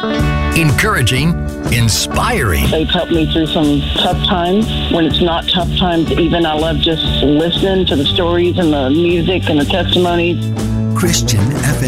Encouraging, inspiring. They've helped me through some tough times. When it's not tough times, even I love just listening to the stories and the music and the testimonies. Christian FM.